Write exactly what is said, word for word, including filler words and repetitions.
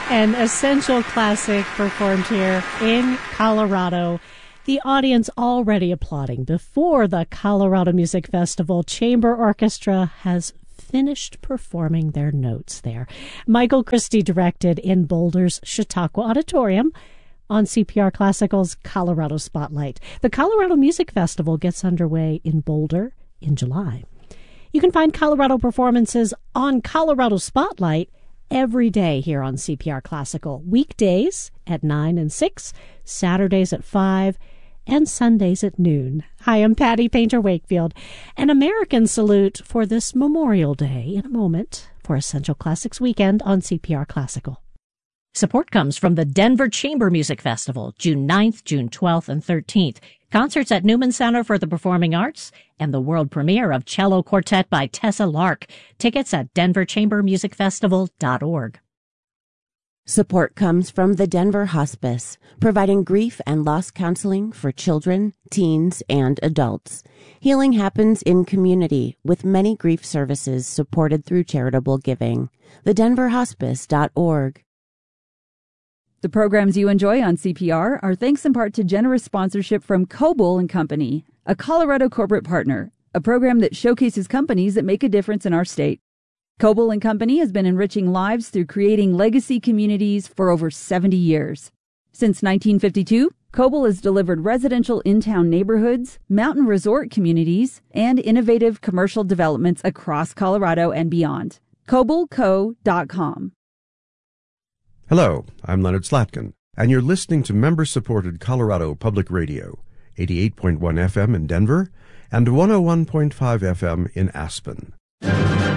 An Essential Classic performed here in Colorado. The audience already applauding before the Colorado Music Festival. Chamber Orchestra has finished performing their notes there. Michael Christie directed in Boulder's Chautauqua Auditorium on C P R Classical's Colorado Spotlight. The Colorado Music Festival gets underway in Boulder in July. You can find Colorado performances on Colorado Spotlight every day here on C P R Classical. Weekdays at nine and six, Saturdays at five, and Sundays at noon. Hi, I'm Patty Painter Wakefield. An American salute for this Memorial Day in a moment for Essential Classics Weekend on C P R Classical. Support comes from the Denver Chamber Music Festival, June ninth, June twelfth, and thirteenth. Concerts at Newman Center for the Performing Arts and the world premiere of Cello Quartet by Tessa Lark. Tickets at denver chamber music festival dot org. Support comes from the Denver Hospice, providing grief and loss counseling for children, teens, and adults. Healing happens in community with many grief services supported through charitable giving. the denver hospice dot org. The programs you enjoy on C P R are thanks in part to generous sponsorship from Coble and Company, a Colorado corporate partner, a program that showcases companies that make a difference in our state. Coble and Company has been enriching lives through creating legacy communities for over seventy years. Since nineteen fifty-two, Coble has delivered residential in-town neighborhoods, mountain resort communities, and innovative commercial developments across Colorado and beyond. coble co dot com. Hello, I'm Leonard Slatkin, and you're listening to member-supported Colorado Public Radio, eighty-eight point one F M in Denver and one oh one point five F M in Aspen.